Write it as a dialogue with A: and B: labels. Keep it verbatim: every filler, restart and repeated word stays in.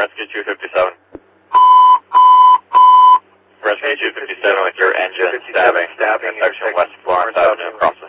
A: Rescue two fifty-seven. Rescue two fifty-seven with your engine stabbing, stabbing, section West Florence Avenue across